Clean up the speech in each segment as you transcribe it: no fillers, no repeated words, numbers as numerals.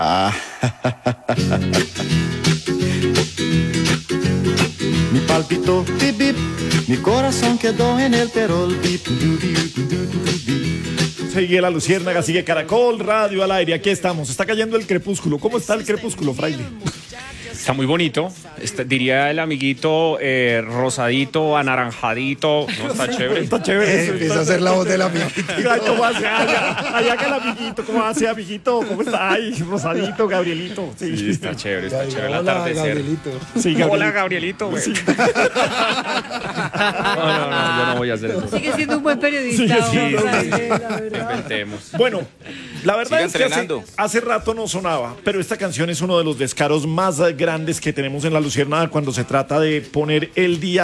Ah. Mi palpitó, bip, bip, mi corazón quedó en el perol, bip, Sigue la Luciérnaga, sigue Caracol Radio al aire. Aquí estamos. Está cayendo el crepúsculo. ¿Cómo está el crepúsculo, Fraile? Está muy bonito. Diría el amiguito rosadito, anaranjadito. ¿No está chévere? Está chévere. Empieza a hacer la voz del amiguito. ¿Cómo hace? Allá que el amiguito. ¿Cómo hace, amiguito? ¿Cómo está? Ay, rosadito, Gabrielito. Sí, está chévere el Hola, atardecer. Gabrielito. Sí, Gabrielito. Hola, Gabrielito. Güey. Sí. No, yo no voy a hacer eso. Sigue siendo un buen periodista. Sí, hombre, sí, Fraile, la verdad. Inventemos. Bueno, la verdad Siga es que entrenando. hace rato no sonaba, pero esta canción es uno de los descaros más grandes que tenemos en la Luciérnaga cuando se trata de poner el día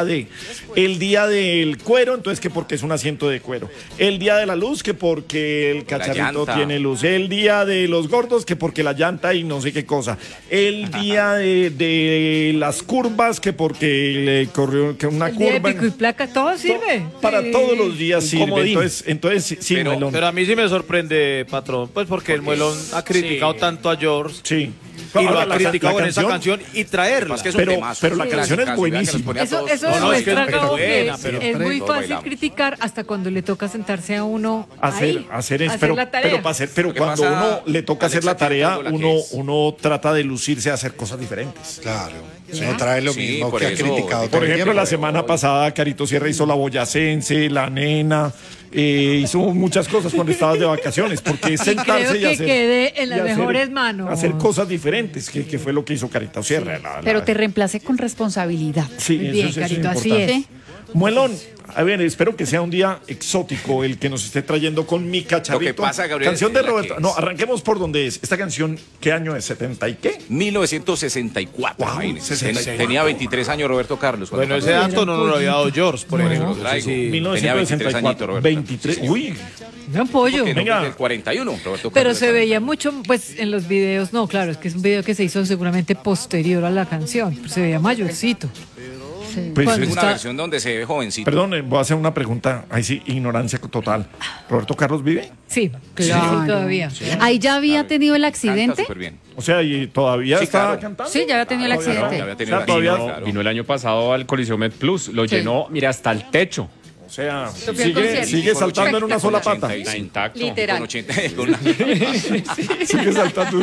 del cuero, entonces que porque es un asiento de cuero, el día de la luz, que porque el cacharrito llanta. tiene luz, el día de los gordos, que porque la llanta y no sé qué cosa, el día de las curvas, que porque le corrió que una El día de curva. pico y placa, todo sirve. Para Sí. todos los días sirve, comodín. entonces sí, Pero- Melón. Pero a mí sí me sorprende, patrón, pues porque el Muelón ha criticado Sí. tanto a George Sí. y lo Ahora, ha criticado en esa canción, canción y traerla. Es que es un Pero- temazo. pero la Sí. canción es Clásica, que nos buenísima. pone a Eso todos- eso No, no, es que demuestra, es Gabo, buena, que pero- es muy todos fácil bailamos. criticar hasta cuando le toca sentarse a uno hacer hacer la tarea. pero Lo que cuando pasa, uno le toca hacer la Alexa, tarea, entiendo la uno, que es. uno trata de lucirse a hacer cosas diferentes. Claro. No trae lo Sí, mismo por que ha eso, criticado por todo Por el ejemplo, tiempo. la semana pasada Carito Sierra hizo la boyacense, la nena, hizo muchas cosas cuando estabas de vacaciones, porque es Y creo sentarse y que hacer... quede en y las hacer- mejores manos. Hacer cosas diferentes, que fue lo que hizo Carito Sierra. Pero te reemplacé con responsabilidad. Sí, Muy eso bien, es Carito, así importante. es. Muelón, a ver, espero que sea un día exótico el que nos esté trayendo con mi cacharrito. Lo que pasa, Gabriel, canción de es la Roberto. que No, es. arranquemos por donde es. Esta canción, ¿qué año es? ¿70 y qué? 1964. Wow, imagínense. 66. Tenía 23 años Roberto Carlos. cuando Bueno, ese pasó. dato no nos lo había dado George, por Bueno, ejemplo. lo traigo. Sí, sí. 1964. Roberto. 23. Uy, Un pollo. Que no, Venga. del 41, Roberto Pero Carlos se del veía 41. mucho, pues, en los videos. No, claro, es que es un video que se hizo seguramente posterior a la canción. Pues, se veía mayorcito. pues Cuando Es una está- versión donde se ve jovencito. perdón, voy a hacer una pregunta. Ahí sí, ignorancia total. ¿Roberto Carlos vive? Sí, claro, todavía. Ahí ya había Claro. tenido el Canta accidente. súper bien. O sea, ¿y todavía Sí, está claro. cantando? Sí, ya había tenido el Claro, ya accidente. había O tenido sea, la- todavía- claro. Vino el año pasado al Coliseo Med Plus, lo llenó, mira, hasta el techo. O sea, fui al sigue, concierto. sigue Con saltando en 80, una sola con pata. 85. Está intacto. Literal. Con 80, con la- Sigue saltando.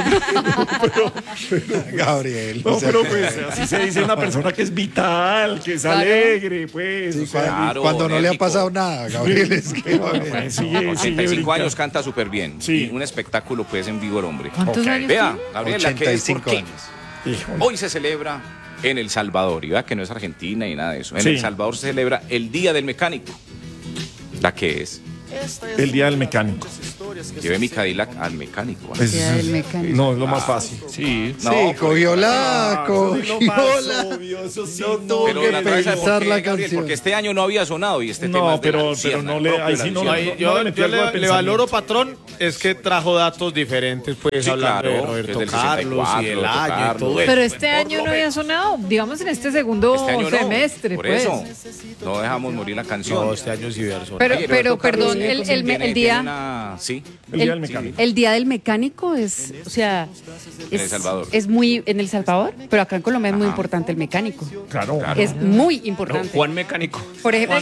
Gabriel. No, o sea, pero pues así se dice una persona que es vital, que es Claro. alegre, pues. O sea, Claro, cuando no le ha enérgico. pasado nada, Gabriel, es que pues, sigue, sigue 85 brincando. años canta súper bien. Sí. Y un espectáculo pues en vivo el hombre. ¿Cuántos Ok. años Vea, tiene? Gabriel, la que es 85 porque años. Híjole. hoy se celebra en El Salvador, y vea que no es Argentina y nada de eso. En Sí. El Salvador se celebra el Día del Mecánico. La que es, El día del mecánico. lleve mi Cadillac al mecánico. Es- Día del mecánico. no, es lo más fácil. Sí. No, Sí, pues, cogió la, Eso es lo más cogió la. obvio, eso sí, No no. tuvo pero que la trae, ¿sabe por pensar qué, la Gabriel? canción. Porque este año no había sonado y este tema No, es de la pero Luciana, no le, propio ahí de la sí no, Luciana. Ahí no yo le metió algo de le pensamiento. valoro, patrón, es que trajo datos diferentes, pues Sí, hablando de claro, Roberto desde el Carlos y 64, el Roberto año y Carlos. todo eso. Pero este año no había sonado, digamos en este segundo Este año no, semestre, por pues. eso no dejamos morir la canción. No, este año sí verso. Pero, Oye, pero Roberto Carlos perdón, el tiene día, una- sí, El día del mecánico. el día del mecánico es, o sea, En El Salvador. es muy en El Salvador, pero acá en Colombia es muy importante el mecánico. Claro. Es muy importante. Juan Mecánico. Por ejemplo,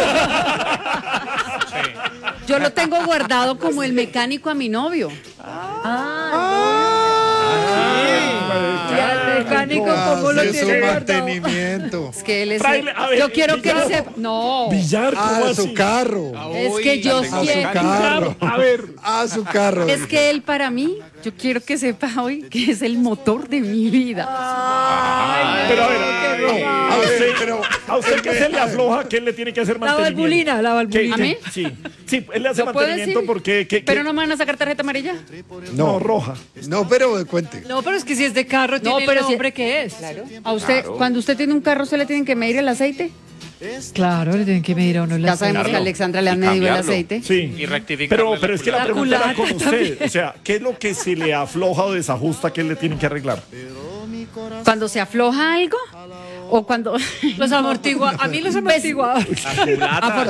yo lo tengo guardado como el mecánico a mi novio. Y al mecánico, ¿cómo lo Hace su tiene guardado? mantenimiento. Es que él es. Fraile, a ver, yo quiero que él Villar. sepa. No. Villar, ¿cómo A así? su carro. Es que yo tengo A su quiero. carro. A ver. A su carro. Es que él para mí, yo quiero que sepa hoy que es el motor de mi vida. Pero a ver, a usted que se le afloja, que él le tiene que hacer La mantenimiento. valvulina, la valvulina. ¿A mí? Sí, sí, él le hace ¿Lo puedo mantenimiento decir? porque... Pero no me van a sacar tarjeta amarilla. No, roja. No, pero cuente. No, pero es que si es de carro, No, tiene pero el si- nombre que es. A usted, Claro. cuando usted tiene un carro, ¿usted le tienen que medir el aceite? Claro, le tienen que medir a uno la Ya sabemos que a Alexandra le han medido el cambiarlo. aceite. Sí. Y rectificarle Pero la es que la culata. pregunta era con La culata usted. O sea, ¿qué es lo que se le afloja o desajusta que él le tiene que arreglar? Cuando se afloja algo o cuando Los amortiguadores. A mí los amortiguadores.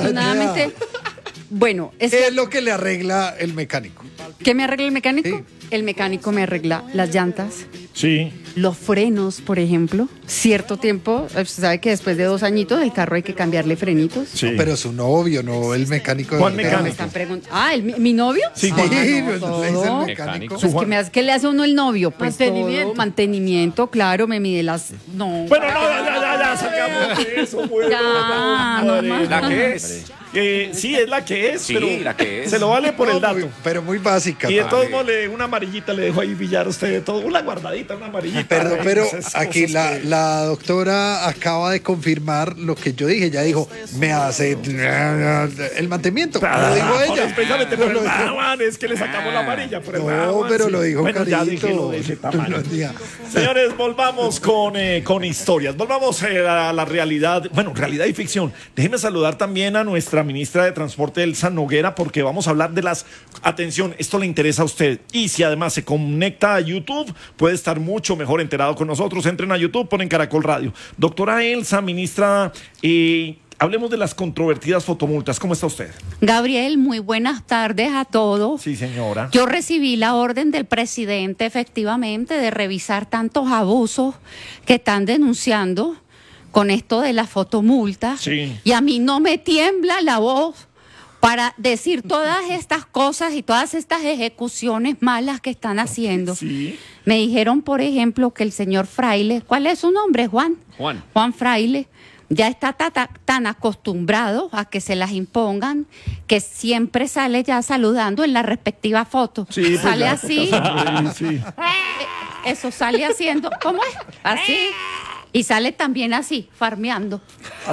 afortunadamente bueno, es ¿Qué que, es lo que le arregla el mecánico? ¿qué me arregla el mecánico? Sí. el mecánico me arregla las llantas, Sí. los frenos, por ejemplo. Cierto tiempo, usted sabe que después de 2 añitos el carro hay que cambiarle frenitos. Sí. Pero su novio, no el mecánico. ¿Cuál de- mecánico? Me están preguntando. ¿Mi novio? Sí, Sí, Juan. no, le dice todo. el mecánico. Pues, ¿qué le hace a uno el novio? Pues Mantenimiento. todo, mantenimiento, claro, me mide las... No. Bueno, no, ya, sacamos de eso, güey. Ya, no más. ¿La que es? Sí, es la que es, Sí, pero la que es. se lo vale por el dato. Pero muy básica. Y de todos también. modos, una amarillita le dejo ahí billar a usted de todo. Una guardadita, una amarillita. Pero, Ay, pero esas aquí cosas que- la doctora acaba de confirmar lo que yo dije. Ya dijo, me hace el mantenimiento. Lo dijo Por ella. eso, precisamente por Lo el dijo. Brahman, es que le sacamos la amarilla. Por el No, Brahman, pero sí. lo dijo Bueno, ya Carito. déjelo de ese tamaño. No, diga. Señores, volvamos con historias. Volvamos a la realidad. Bueno, realidad y ficción. Déjeme saludar también a nuestra ministra de Transporte, Elsa Noguera, porque vamos a hablar de las... Atención, esto le interesa a usted. Y si además se conecta a YouTube, puede estar mucho mejor enterado con nosotros. Entren a YouTube, ponen Caracol Radio. Doctora Elsa, ministra, hablemos de las controvertidas fotomultas. ¿Cómo está usted? Gabriel, muy buenas tardes a todos. Sí, señora. Yo recibí la orden del presidente, efectivamente, de revisar tantos abusos que están denunciando con esto de la fotomulta. Sí. Y a mí no me tiembla la voz para decir todas estas cosas y todas estas ejecuciones malas que están haciendo. Sí. Me dijeron, por ejemplo, que el señor Fraile, ¿cuál es su nombre, Juan? Juan. Juan Fraile, ya está tan acostumbrado a que se las impongan que siempre sale ya saludando en la respectiva foto. Sí, pues sale ya, así. sí. Eso sale haciendo, ¿cómo es? Así. Y sale también así, farmeando.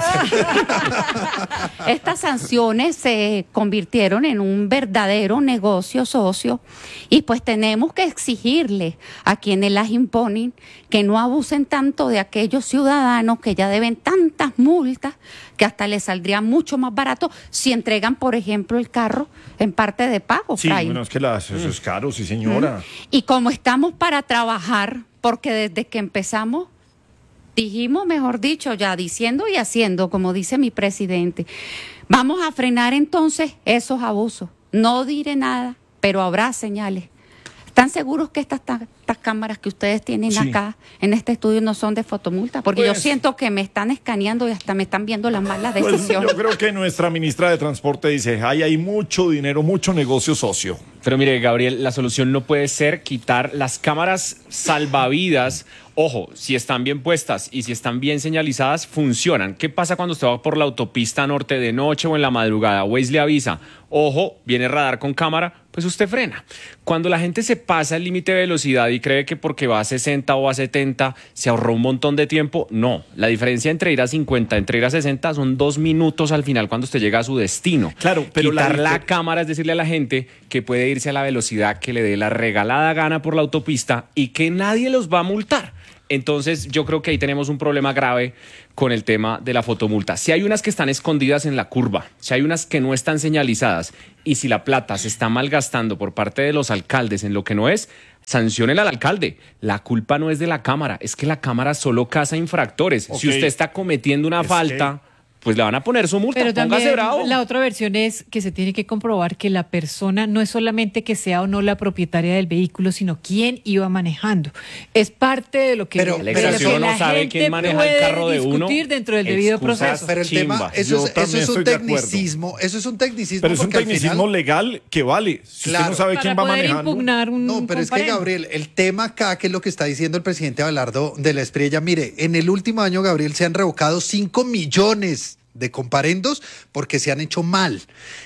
Estas sanciones se convirtieron en un verdadero negocio socio y pues tenemos que exigirle a quienes las imponen que no abusen tanto de aquellos ciudadanos que ya deben tantas multas que hasta les saldría mucho más barato si entregan, por ejemplo, el carro en parte de pago. Sí, Fray. bueno, es que eso es caro, sí, señora. Y como estamos para trabajar, porque desde que empezamos dijimos, mejor dicho, ya diciendo y haciendo, como dice mi presidente, vamos a frenar entonces esos abusos. No diré nada, pero habrá señales. ¿Están seguros que estas cámaras que ustedes tienen Sí. acá en este estudio no son de fotomulta? Porque yo Pues- siento que me están escaneando y hasta me están viendo las malas Pues decisiones. yo creo que nuestra ministra de Transporte dice, hay mucho dinero, mucho negocio socio. Pero mire, Gabriel, la solución no puede ser quitar las cámaras salvavidas. Ojo, si están bien puestas y si están bien señalizadas, funcionan. ¿Qué pasa cuando usted va por la autopista norte de noche o en la madrugada? Waze le avisa, ojo, viene radar con cámara, pues usted frena. Cuando la gente se pasa el límite de velocidad y cree que porque va a 60 o a 70 se ahorró un montón de tiempo, no. La diferencia entre ir a 50, entre ir a 60 son 2 minutos al final cuando usted llega a su destino. Claro, pero Quitar la la cámara es decirle a la gente que puede irse a la velocidad que le dé la regalada gana por la autopista y que nadie los va a multar. Entonces yo creo que ahí tenemos un problema grave con el tema de la fotomulta. Si hay unas que están escondidas en la curva, si hay unas que no están señalizadas y si la plata se está malgastando por parte de los alcaldes en lo que no es, sancionen al alcalde. La culpa no es de la cámara, es que la cámara solo caza infractores. Ok. Si usted está cometiendo una Es falta, pues le van a poner su multa. Pero Póngase también bravo. la otra versión es que se tiene que comprobar que la persona no es solamente que sea o no la propietaria del vehículo, sino quién iba manejando. Es parte de lo que, Pero- de pero lo si que uno la no sabe gente quién maneja el puede carro de uno, discutir dentro del debido excusas. proceso. Pero el Chimba. tema, Yo eso también es un estoy de acuerdo. tecnicismo. Eso es un tecnicismo. Pero es un porque al tecnicismo final- legal que vale. Si usted Claro. no sabe Para quién va poder manejando. impugnar un No, pero es que, comparendo. Gabriel, el tema acá, que es lo que está diciendo el presidente Abelardo de la Espriella, mire, en el último año, Gabriel, se han revocado 5 millones de comparendos porque se han hecho mal.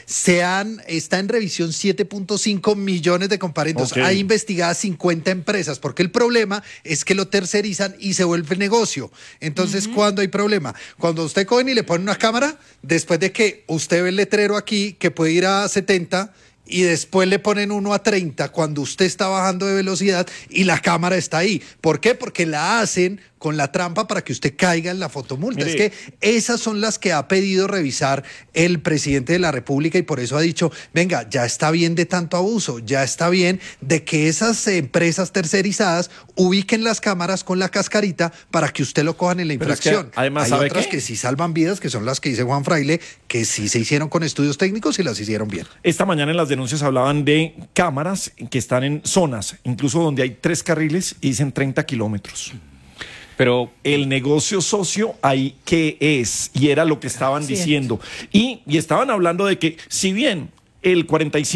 Está en revisión 7.5 millones de comparendos. Ok. Hay investigadas 50 empresas, porque el problema es que lo tercerizan y se vuelve negocio. Entonces, ¿cuándo hay problema? Cuando usted cogen y le ponen una cámara, después de que usted ve el letrero aquí que puede ir a 70 y después le ponen uno a 30 cuando usted está bajando de velocidad y la cámara está ahí. ¿Por qué? Porque la hacen con la trampa para que usted caiga en la fotomulta. Mire. Es que esas son las que ha pedido revisar el presidente de la República y por eso ha dicho, venga, ya está bien de tanto abuso, ya está bien de que esas empresas tercerizadas ubiquen las cámaras con la cascarita para que usted lo cojan en la Pero es que, infracción. además, hay ¿sabe otras qué? que sí salvan vidas, que son las que dice Juan Fraile, que sí se hicieron con estudios técnicos y las hicieron bien. Esta mañana en las denuncias hablaban de cámaras que están en zonas, incluso donde hay 3 carriles y dicen 30 kilómetros. Pero El negocio socio ahí, ¿qué es? Y era lo que estaban diciendo. Y estaban hablando de que, si bien el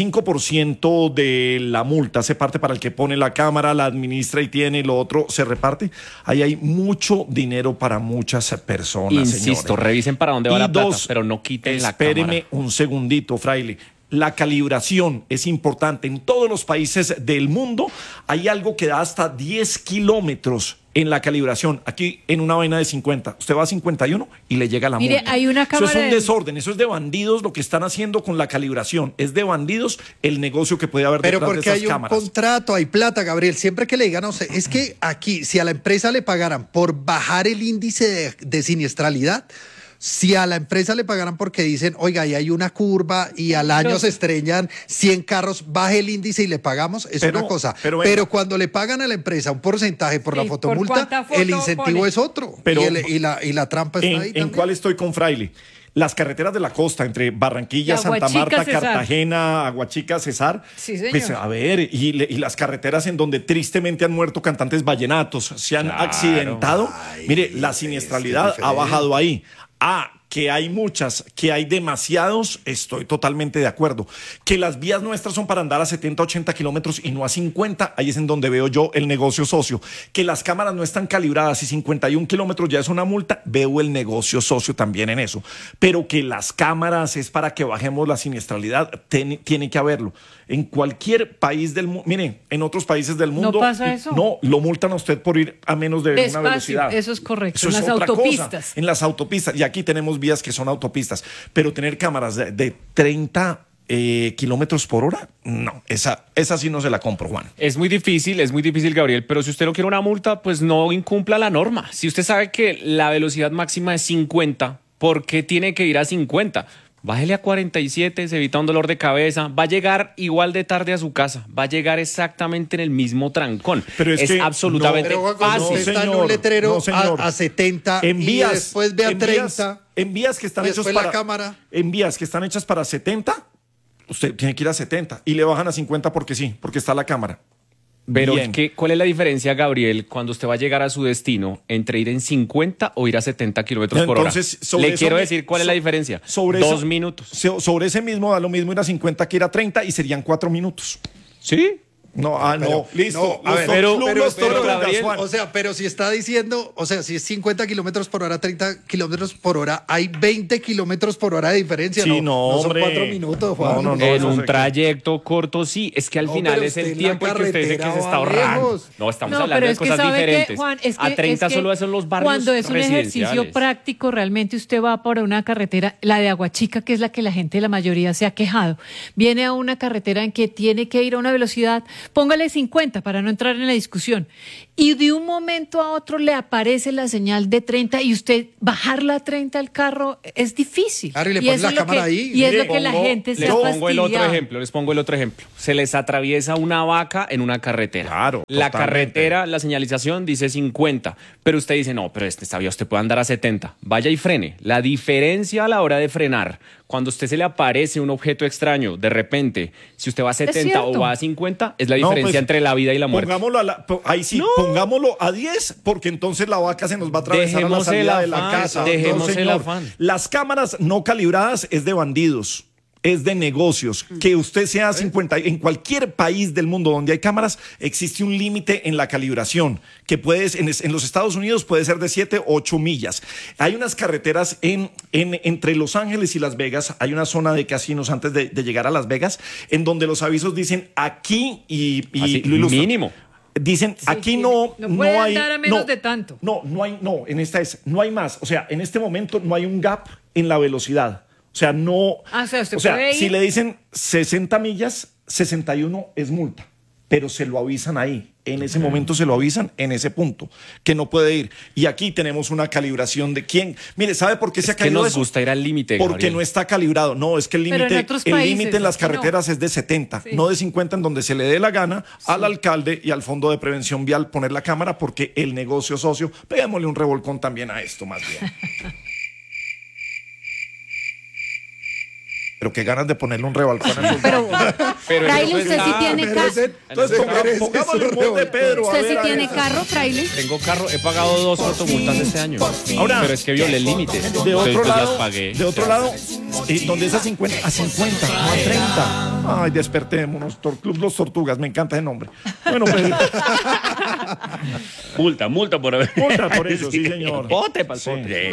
45% de la multa se parte para el que pone la cámara, la administra y tiene, lo otro se reparte, ahí hay mucho dinero para muchas personas, insisto, señores. revisen para dónde va Y la plata, dos, pero no quiten la cámara. Espéreme un segundito, Fraile. La calibración es importante. En todos los países del mundo hay algo que da hasta 10 kilómetros en la calibración. Aquí en una vaina de 50. Usted va a 51 y le llega la Mire, multa. hay una cámara Eso es un de- desorden. Eso es de bandidos lo que están haciendo con la calibración. Es de bandidos el negocio que puede haber Pero detrás de porque esas hay un cámaras. contrato, hay plata, Gabriel. Siempre que le digan, no sé, es que aquí, si a la empresa le pagaran por bajar el índice de siniestralidad, si a la empresa le pagaran porque dicen, oiga, ahí hay una curva y al año se estrellan 100 carros, baje el índice y le pagamos, es Pero- una cosa. pero Pero, venga. cuando le pagan a la empresa un porcentaje por la Sí, ¿por fotomulta, cuánta foto el incentivo pone? es otro. Pero- y la trampa está ahí ¿En también. cuál estoy con Fraile? Las carreteras de la costa, entre Barranquilla, Y Santa Aguachica, Marta, Cesar. Cartagena, Aguachica, Cesar. Sí, señor. Pues a ver, y las carreteras en donde tristemente han muerto cantantes vallenatos, se han Claro. accidentado. Mire, la es siniestralidad que ha diferente. bajado ahí. Que hay muchas, que hay demasiados, estoy totalmente de acuerdo. Que las vías nuestras son para andar a 70, 80 kilómetros y no a 50, ahí es en donde veo yo el negocio socio. Que las cámaras no están calibradas y 51 kilómetros ya es una multa, veo el negocio socio también en eso. Pero que las cámaras es para que bajemos la siniestralidad, tiene que haberlo. En cualquier país del mundo, mire, en otros países del mundo. pasa eso? No, lo multan a usted por ir a menos de una Despacio, velocidad. eso es correcto, Eso en es las otra cosa. autopistas. En las autopistas, y aquí tenemos vías que son autopistas, pero tener cámaras de 30 kilómetros por hora, no, esa sí no se la compro, Juan. Es muy difícil, Gabriel, pero si usted no quiere una multa, pues no incumpla la norma. Si usted sabe que la velocidad máxima es 50, ¿por qué tiene que ir a 50? Bájele a 47, se evita un dolor de cabeza, va a llegar igual de tarde a su casa, va a llegar exactamente en el mismo trancón. Pero es que absolutamente Pero Juan, cuando fácil. usted está en señor, un letrero no, señor. a 70 En y vías, después ve a en vías- 30. en vías que están y hechas después para la cámara. en vías que están hechas para 70, usted tiene que ir a 70 y le bajan a 50 porque sí, porque está la cámara. Pero Bien. ¿cuál es la diferencia, Gabriel, cuando usted va a llegar a su destino entre ir en 50 o ir a 70 kilómetros por hora? Entonces, sobre Le eso quiero me- decir cuál es la diferencia. Sobre 2 eso- minutos. Sobre ese mismo da lo mismo ir a 50 que ir a 30 y serían 4 minutos. ¿Sí? No, no, listo. No, a ver, los tortugas, Gabriel, Juan. O sea, pero si está diciendo, o sea, si es 50 kilómetros por hora, 30 kilómetros por hora, hay 20 kilómetros por hora de diferencia. Sí, no, son hombre. 4 minutos, Juan. No, En eso un sé trayecto corto, sí. Es que al No, final pero es el usted en la tiempo en que usted dice que se carretera está va ahorrando. lejos. No, estamos No, hablando pero de es que cosas sabe que, diferentes. Juan, es que, a 30 es que solo son los barrios cuando es un ejercicio residenciales. práctico, realmente usted va por una carretera, la de Aguachica, que es la que la gente, la mayoría se ha quejado, viene a una carretera en que tiene que ir a una velocidad, póngale 50 para no entrar en la discusión, y de un momento a otro le aparece la señal de 30 y usted bajarla a 30 al carro es difícil. Claro, y le pone eso la es lo cámara que, ahí. y es Mire, lo que la gente se Les ha pongo el otro fastidiado. ejemplo, Se les atraviesa una vaca en una carretera. Claro, La totalmente. carretera, la señalización dice 50, pero usted dice, no, pero esta vía usted puede andar a 70. Vaya y frene. La diferencia a la hora de frenar, cuando a usted se le aparece un objeto extraño, de repente, si usted va a 70 o cierto. va a 50, es la No, diferencia pues, entre la vida y la muerte. Ahí sí, pongámoslo a 10, porque entonces la vaca se nos va a atravesar a la Dejemos el salida de la afán, casa. dejemos el señor. afán. Las cámaras no calibradas es de bandidos. Es de negocios. Que usted sea 50, en cualquier país del mundo donde hay cámaras, existe un límite en la calibración, que puedes, en los Estados Unidos puede ser de 7 o 8 millas. Hay unas carreteras entre Los Ángeles y Las Vegas, hay una zona de casinos antes de llegar a Las Vegas, en donde los avisos dicen aquí y Así, lo ilustran. mínimo. Dicen, aquí que no puede hay... andar a menos de tanto. No, en esta no hay más. O sea, en este momento no hay un gap en la velocidad. O sea, no... Ah, o sea, usted puede si ir- le dicen 60 millas, 61 es multa. Pero se lo avisan ahí. En ese momento se lo avisan en ese punto, que no puede ir. Y aquí tenemos una calibración de quién. Mire, ¿sabe por qué se ha Es que caído nos eso? gusta ir al límite, Porque Gabriel. no está calibrado. No, es que el Pero en límite otros el países, límite en las es que no. carreteras es de 70, Sí. no de 50, en donde se le dé la gana al alcalde y al Fondo de Prevención Vial poner la cámara, porque el negocio socio, pegámosle un revolcón también a esto más bien. Pero qué ganas de ponerle un rebalcón a esos Pero, Pero fraile, eso usted es sí la- tiene carro. Entonces pongámosle un mod de Pedro. a Usted sí ver, a tiene ver. carro, fraile. Tengo carro, he pagado 2 fotomultas este año. Ahora, pero es que violé el límite. De Entonces, otro pues, las lado, pagué. de otro lado, donde es a 50, a 50, no a 30. Ay, despertémonos, Club Los Tortugas, me encanta ese nombre. Bueno, Pedro, Multa por haber. multa por eso, sí, señor. Bote pa'l Sí. pote.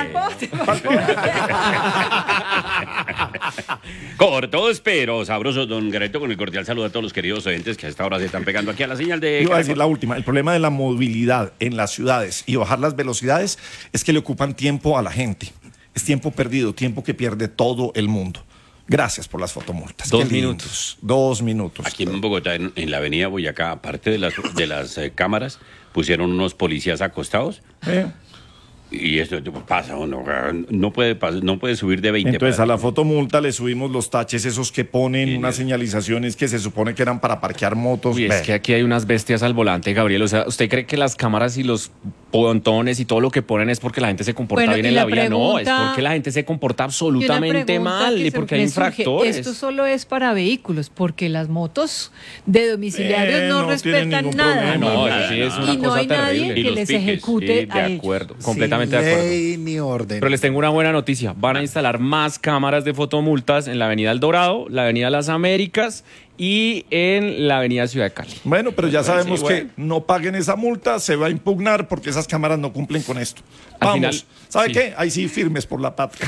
Cortos pero sabrosos, don Gareto, con el cordial saludo a todos los queridos oyentes que a esta hora se están pegando aquí a la señal de... Iba a decir la última. El problema de la movilidad en las ciudades y bajar las velocidades es que le ocupan tiempo a la gente. Es tiempo perdido, tiempo que pierde todo el mundo. Gracias por las fotomultas. 2 Qué lindos. minutos. 2 minutos. Aquí en Bogotá, en la avenida Boyacá, aparte de las cámaras, pusieron unos policías acostados. Y esto pasa, no puede subir de 20. Entonces para- a la fotomulta le subimos los taches esos que ponen, unas señalizaciones que se supone que eran para parquear motos. Uy, es Ve. que aquí hay unas bestias al volante, Gabriel. O sea, ¿usted cree que las cámaras y los pontones y todo lo que ponen es porque la gente se comporta Bueno, bien y en la la vía? No, es pregunta- porque la gente se comporta Y una absolutamente pregunta mal que y se porque hay me surge, infractores. Esto solo es para vehículos, porque las motos de domiciliarios no no tienen respetan ningún nada. problema. No, Nada, eso sí es nada. una Y no cosa hay nadie terrible. Y que los les piques, ejecute Sí, a de ellos. acuerdo, completamente Sin de acuerdo. ley ni orden. Pero les tengo una buena noticia. Van a instalar más cámaras de fotomultas en la Avenida El Dorado, la Avenida Las Américas y en la Avenida Ciudad de Cali. Bueno, pero ya sabemos sí, bueno. que no paguen esa multa, se va a impugnar porque esas cámaras no cumplen con esto. Al Vamos, final, ¿sabe sí. qué? Ahí sí firmes por la patria.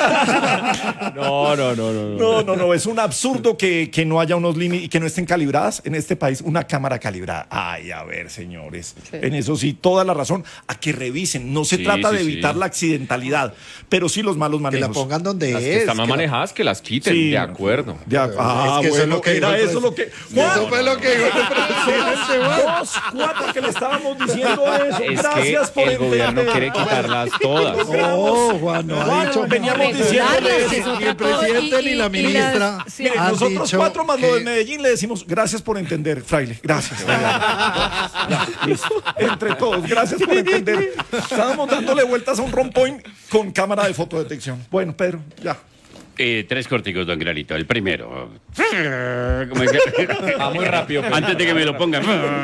No. No, es un absurdo que no haya unos límites y que no estén calibradas en este país una cámara calibrada. Ay, a ver, señores, en eso sí, toda la razón, a que revisen. No se Sí, trata de sí, evitar sí. la accidentalidad, pero sí los malos Que la manejos. pongan donde Las es. que están mal que la- manejadas, que las quiten. Sí. De acuerdo. Ah, Es que eso es bueno, lo que era dijo el eso lo que... Eso fue lo que dijo el presidente. Dos, cuatro que le estábamos diciendo eso. Es Gracias que por el gobierno entender. quiere quitarlas todas. No, Juan, no ha Juan, dicho. veníamos Regularlas, diciéndole que eso. es otra Ni el cosa, presidente ni la ministra las- sí. Mire, han nosotros dicho 4 más lo de que- Medellín le decimos gracias por entender, fraile. Gracias. Ya, listo. Entre todos, gracias por entender. Estábamos dándole vueltas a un rompoint con cámara de fotodetección. Bueno, Pedro, ya. 3 corticos, don Granito. El primero. ¿Cómo es que- Va muy rápido. pero- Antes de que me lo pongan.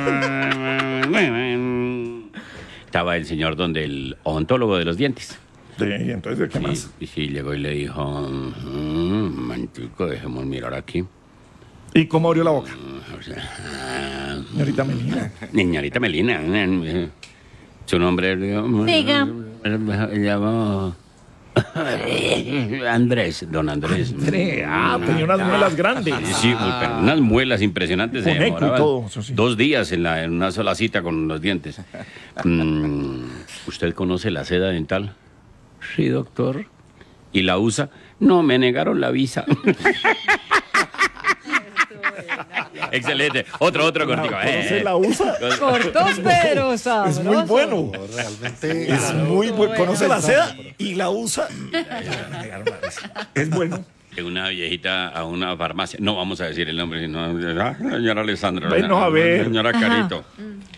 Estaba el señor donde el odontólogo de los dientes. Sí, y entonces, ¿de qué más? Sí, llegó y le dijo, mantico, dejemos mirar aquí. ¿Y cómo abrió la boca? O sea, Señorita Melina. Niñarita Melina. Su nombre... Diga. Llamó... Andrés, don Andrés. Tenía unas muelas grandes. Sí, pero unas muelas impresionantes. Con se eco y demoraban todo, eso sí. 2 días en una sola cita con los dientes. ¿Usted conoce la seda dental? Sí, doctor. ¿Y la usa? No, me negaron la visa. Excelente. Otro cortico. ¿Se la usa? Cortos pero sabrosos. Es muy bueno. Realmente. Es muy bueno. Conoce la seda y la usa. Es bueno. Una viejita a una farmacia. No vamos a decir el nombre, sino. Señora Alessandra. Bueno, a ver. Señora Carito.